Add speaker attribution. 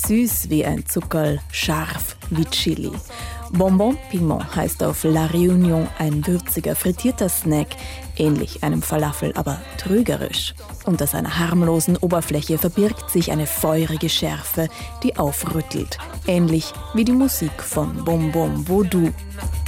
Speaker 1: Süß wie ein Zuckerl, scharf wie Chili. Bonbon Piment heißt auf La Réunion ein würziger, frittierter Snack, ähnlich einem Falafel, aber trügerisch. Unter seiner harmlosen Oberfläche verbirgt sich eine feurige Schärfe, die aufrüttelt. Ähnlich wie die Musik von Bom Bom Voodoo.